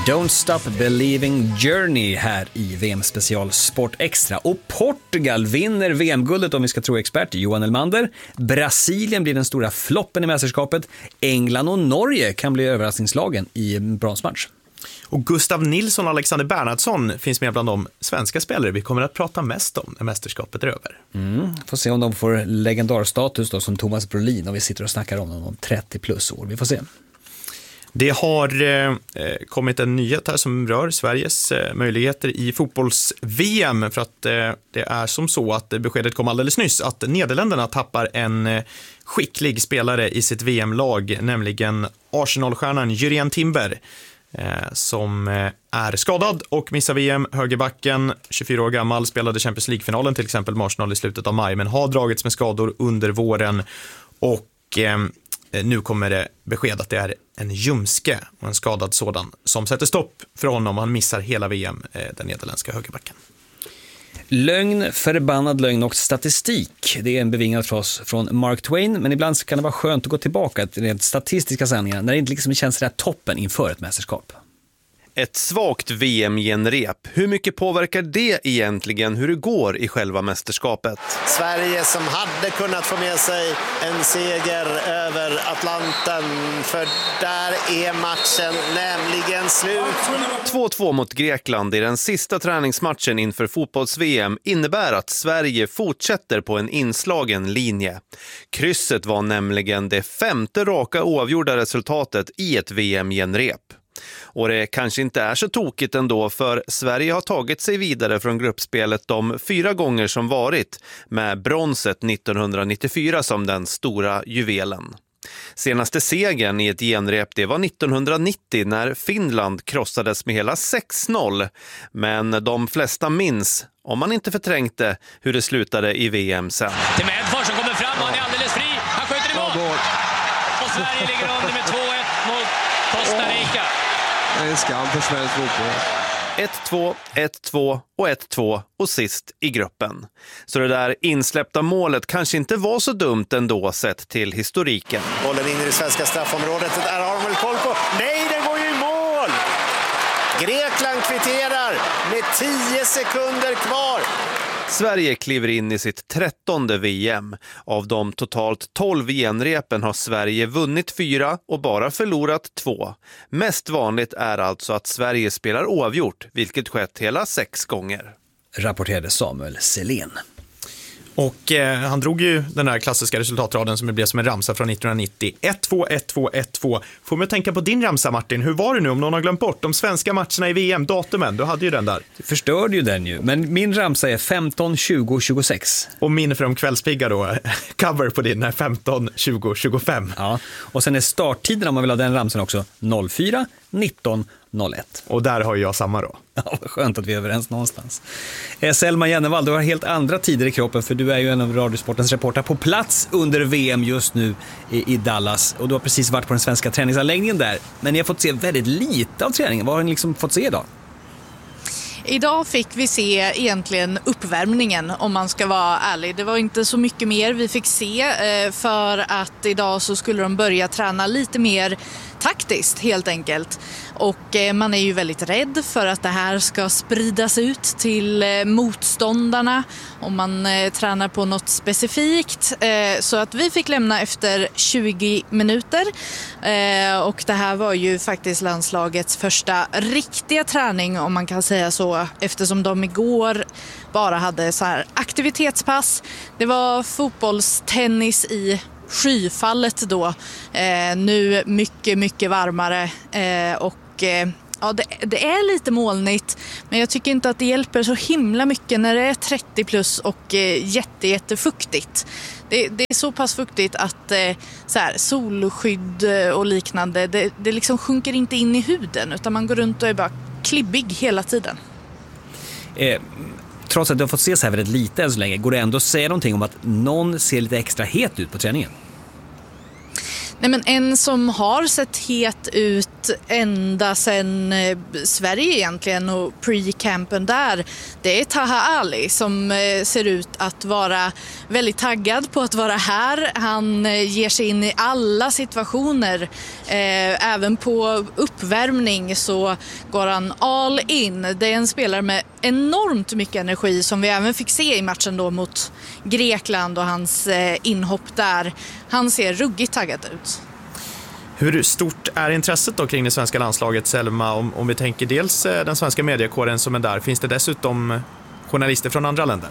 Don't Stop Believing Journey här i VM-special Sport Extra. Och Portugal vinner VM-guldet om vi ska tro expert Johan Elmander. Brasilien blir den stora floppen i mästerskapet. England och Norge kan bli överraskningslagen i bronsmatch. Och Gustav Nilsson och Alexander Bernhardsson finns med bland de svenska spelare vi kommer att prata mest om när mästerskapet är över. Får se om de får legendarstatus då, som Thomas Brolin, och vi sitter och snackar om dem om 30 plus år. Vi får se. Det har kommit en nyhet här som rör Sveriges möjligheter i fotbolls-VM, för att det är som så att beskedet kom alldeles nyss att Nederländerna tappar en skicklig spelare i sitt VM-lag, nämligen Arsenal-stjärnan Jurrien Timber, som är skadad och missar VM. Högerbacken, 24 år gammal, spelade Champions League-finalen till exempel med Arsenal i slutet av maj, men har dragits med skador under våren, och nu kommer det besked att det är en ljumske och en skadad sådan som sätter stopp för honom. Han missar hela VM, den nederländska högerbacken. Lögn, förbannad lögn och statistik. Det är en bevingad fras från Mark Twain, men ibland kan det vara skönt att gå tillbaka till rent statistiska sanningar när det inte liksom känns där toppen inför ett mästerskap. Ett svagt VM-genrep. Hur mycket påverkar det egentligen hur det går i själva mästerskapet? Sverige som hade kunnat få med sig en seger över Atlanten, för där är matchen nämligen slut. 2-2 mot Grekland i den sista träningsmatchen inför fotbolls-VM innebär att Sverige fortsätter på en inslagen linje. Krysset var nämligen det 5:e raka oavgjorda resultatet i ett VM-genrep. Och det kanske inte är så tokigt ändå, för Sverige har tagit sig vidare från gruppspelet de 4 gånger som varit, med bronset 1994 som den stora juvelen. Senaste segern i ett genrep, det var 1990 när Finland krossades med hela 6-0. Men de flesta minns, om man inte förträngte, hur det slutade i VM sen. Till Medfors som kommer fram, han är alldeles fri. Han skjuter i mål. Och Sverige ligger under med 2-1 mot Costa Rica. Det är en skam för svensk fotboll. 1-2, 1-2 och 1-2 och sist i gruppen. Så det där insläppta målet kanske inte var så dumt ändå sett till historiken. Bollen in i det svenska straffområdet, där har de väl koll på. Nej, den går ju i mål! Grekland kvitterar med 10 sekunder kvar. Sverige kliver in i sitt 13:e VM. Av de totalt 12 genrepen har Sverige vunnit 4 och bara förlorat 2. Mest vanligt är alltså att Sverige spelar oavgjort, vilket skett hela 6 gånger. Rapporterade Samuel Selén. Och han drog ju den här klassiska resultatraden som blev som en ramsa från 1990. 1-2, 1-2, 1-2. Får mig att tänka på din ramsa, Martin. Hur var det nu om någon har glömt bort de svenska matcherna i VM, datumen? Du hade ju den där. Du förstörde ju den ju. Men min ramsa är 15, 20, 26. Och min för de kvällspigga då, cover på din är 15, 20, 25. Ja, och sen är starttiden, om man vill ha den ramsan också, 04, 19, 01. Och där har jag samma då. Ja, vad skönt att vi är överens någonstans. Selma Jennevall, du har helt andra tider i kroppen, för du är ju en av Radiosportens reporter på plats under VM just nu i Dallas. Och du har precis varit på den svenska träningsanläggningen där. Men ni har fått se väldigt lite av träningen. Vad har ni liksom fått se idag? Idag fick vi se egentligen uppvärmningen, om man ska vara ärlig. Det var inte så mycket mer vi fick se, för att idag så skulle de börja träna lite mer taktiskt helt enkelt. Och man är ju väldigt rädd för att det här ska spridas ut till motståndarna om man tränar på något specifikt. Så att vi fick lämna efter 20 minuter. Och det här var ju faktiskt landslagets första riktiga träning, om man kan säga så, eftersom de igår bara hade så här aktivitetspass. Det var fotbollstennis i skyfallet då. Nu mycket varmare och ja, det är lite molnigt, men jag tycker inte att det hjälper så himla mycket när det är 30 plus och jättefuktigt. Det är så pass fuktigt att så här, solskydd och liknande, det liksom sjunker inte in i huden, utan man går runt och är bara klibbig hela tiden. Trots att du har fått se så här väldigt lite än så länge, går det ändå att säga någonting om att någon ser lite extra het ut på träningen? Nej, men en som har sett het ut sett ända sedan Sverige egentligen och pre-campen där, det är Taha Ali som ser ut att vara väldigt taggad på att vara här. Han ger sig in i alla situationer. Även på uppvärmning så går han all in. Det är en spelare med enormt mycket energi som vi även fick se i matchen då mot Grekland och hans inhopp där. Han ser ruggigt taggad ut. Hur stort är intresset då kring det svenska landslaget, Selma? Om vi tänker dels den svenska mediekåren som är där, finns det dessutom journalister från andra länder?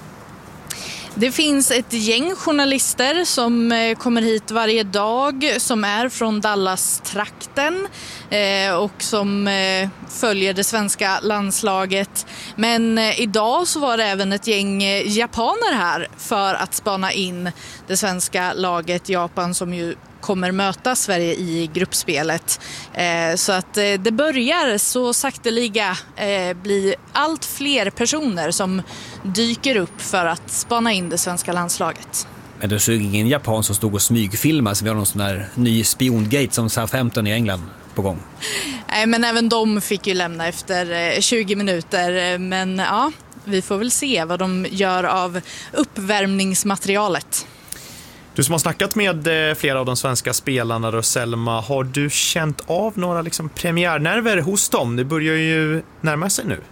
Det finns ett gäng journalister som kommer hit varje dag som är från Dallas-trakten och som följer det svenska landslaget. Men idag så var det även ett gäng japaner här för att spana in det svenska laget. Japan som ju kommer möta Sverige i gruppspelet. Så att det börjar så sakteliga bli allt fler personer som dyker upp för att spana in det svenska landslaget. Men det såg ingen japan som stod och smygfilmade, så vi har någon sån där ny spiongate som Southampton i England på gång. Nej, men även de fick ju lämna efter 20 minuter. Men ja, vi får väl se vad de gör av uppvärmningsmaterialet. Du som har snackat med flera av de svenska spelarna då, Selma, har du känt av några premiärnerver hos dem? Det börjar ju närma sig nu.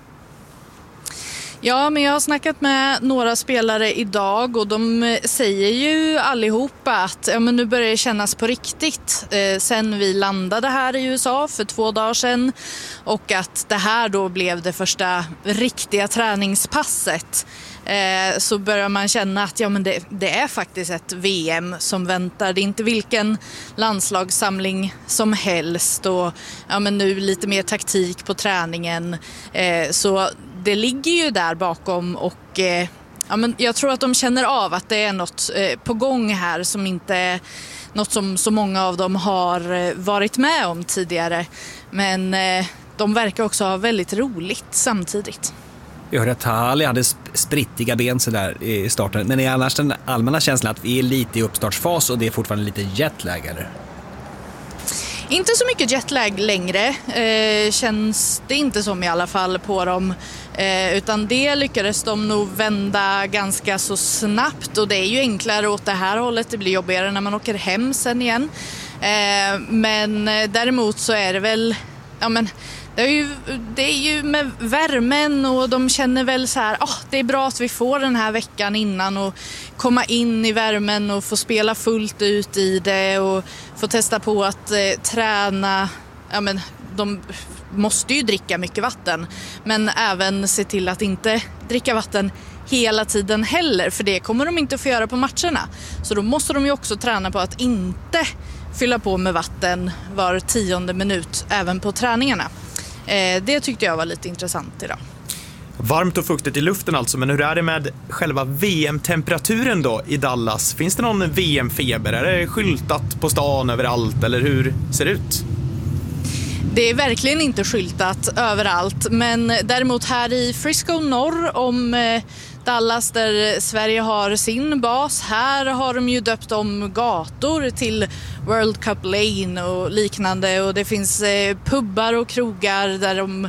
Ja, men jag har snackat med några spelare idag och de säger ju allihopa att men nu börjar det kännas på riktigt sen vi landade här i USA för 2 dagar sedan, och att det här då blev det första riktiga träningspasset. Så börjar man känna att det är faktiskt ett VM som väntar. Det är inte vilken landslagssamling som helst, och men nu lite mer taktik på träningen. Så det ligger ju där bakom, och men jag tror att de känner av att det är något på gång här som inte är något som så många av dem har varit med om tidigare. Men de verkar också ha väldigt roligt samtidigt. Jag hörde att Tali hade sprittiga ben så där i starten. Men är annars den allmänna känslan att vi är lite i uppstartsfas och det är fortfarande lite jetlag, eller? Inte så mycket jetlag längre, känns det inte som i alla fall på dem. Utan det lyckades de nog vända ganska så snabbt, och det är ju enklare åt det här hållet. Det blir jobbigare när man åker hem sen igen. Men däremot så är det väl... Det är ju med värmen, och de känner väl så här, det är bra att vi får den här veckan innan och komma in i värmen och få spela fullt ut i det och få testa på att träna. De måste ju dricka mycket vatten, men även se till att inte dricka vatten hela tiden heller, för det kommer de inte få göra på matcherna. Så då måste de ju också träna på att inte fylla på med vatten var 10:e minut även på träningarna. Det tyckte jag var lite intressant idag. Varmt och fuktigt i luften alltså, men hur är det med själva VM-temperaturen då i Dallas? Finns det någon VM-feber? Är det skyltat på stan överallt, eller hur ser det ut? Det är verkligen inte skyltat överallt, men däremot här i Frisco norr om Dallas, där Sverige har sin bas, här har de ju döpt om gator till World Cup Lane och liknande, och det finns pubbar och krogar där de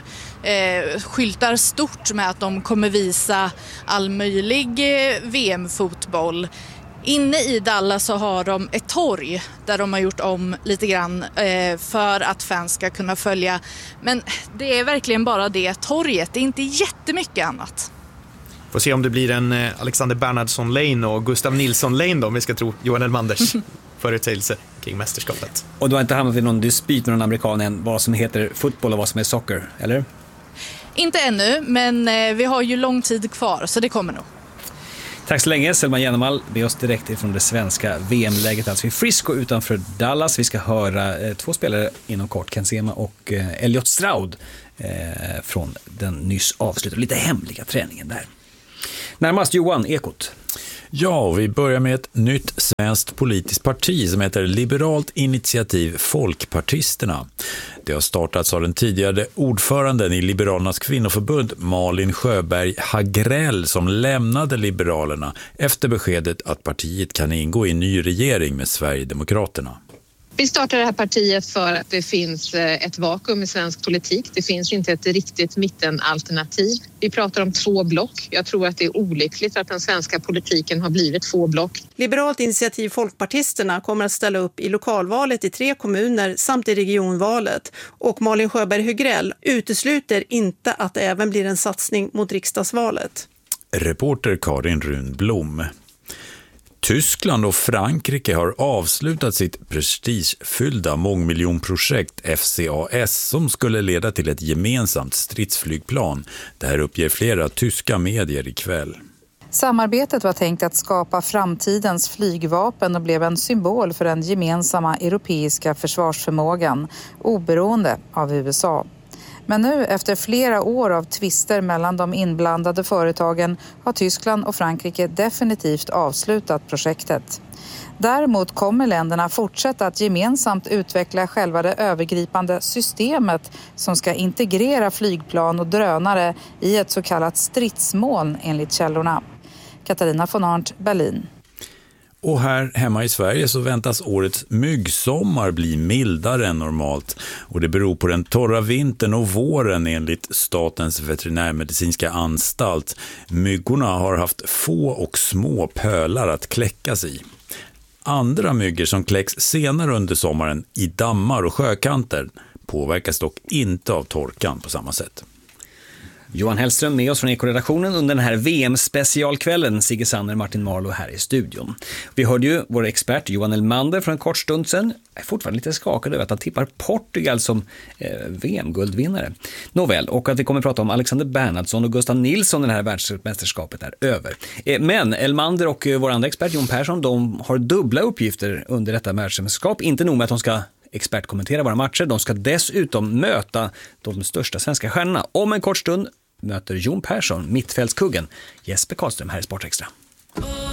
skyltar stort med att de kommer visa all möjlig VM-fotboll. Inne i Dallas så har de ett torg där de har gjort om lite grann för att fans ska kunna följa. Men det är verkligen bara det torget, det är inte jättemycket annat. Får se om det blir en Alexander Bernhardsson Lane och Gustav Nilsson Lane då, om vi ska tro Johan Elmanders förutsägelse kring mästerskapet. Och du har inte hamnat i någon dispyt med någon amerikan än vad som heter fotboll och vad som är soccer, eller? Inte ännu, men vi har ju lång tid kvar, så det kommer nog. Tack så länge, Selma Jännemal, med oss direkt ifrån det svenska VM-läget, alltså i Frisco utanför Dallas. Vi ska höra 2 spelare inom kort, Ken Sema och Elliot Stroud från den nyss avslutade lite hemliga träningen där. Närmast Johan Ekot. Ja, vi börjar med ett nytt svenskt politiskt parti som heter Liberalt initiativ Folkpartisterna. Det har startats av den tidigare ordföranden i Liberalernas kvinnoförbund Malin Sjöberg Hagrell, som lämnade Liberalerna efter beskedet att partiet kan ingå i en ny regering med Sverigedemokraterna. Vi startar det här partiet för att det finns ett vakuum i svensk politik. Det finns inte ett riktigt mittenalternativ. Vi pratar om 2 block. Jag tror att det är olyckligt att den svenska politiken har blivit 2 block. Liberalt initiativ Folkpartisterna kommer att ställa upp i lokalvalet i 3 kommuner samt i regionvalet. Och Malin Sjöberg Högrell utesluter inte att det även blir en satsning mot riksdagsvalet. Reporter Karin Runblom. Tyskland och Frankrike har avslutat sitt prestigefyllda mångmiljonprojekt FCAS som skulle leda till ett gemensamt stridsflygplan. Det här uppger flera tyska medier ikväll. Samarbetet var tänkt att skapa framtidens flygvapen och blev en symbol för den gemensamma europeiska försvarsförmågan, oberoende av USA. Men nu efter flera år av tvister mellan de inblandade företagen har Tyskland och Frankrike definitivt avslutat projektet. Däremot kommer länderna fortsätta att gemensamt utveckla själva det övergripande systemet som ska integrera flygplan och drönare i ett så kallat stridsmoln enligt källorna. Katarina von Arndt, Berlin. Och här hemma i Sverige så väntas årets myggsommar bli mildare än normalt. Och det beror på den torra vintern och våren enligt Statens veterinärmedicinska anstalt. Myggorna har haft få och små pölar att kläckas i. Andra myggor som kläcks senare under sommaren i dammar och sjökanter påverkas dock inte av torkan på samma sätt. Johan Hellström med oss från Ekoredaktionen under den här VM-specialkvällen. Sigge Sanner, Martin Marlow här i studion. Vi hörde ju vår expert Johan Elmander för en kort stund sedan. Jag är fortfarande lite skakad över att han tippar Portugal som VM-guldvinnare. Nåväl, och att vi kommer att prata om Alexander Bernhardsson och Gustav Nilsson när det här världsmästerskapet är över. Men Elmander och vår andra expert Jon Persson, de har dubbla uppgifter under detta världsmästerskap. Inte nog med att de ska expertkommentera våra matcher, de ska dessutom möta de största svenska stjärnorna. Om en kort stund möter Jon Persson, mittfältskuggen Jesper Karlström här i Sportextra.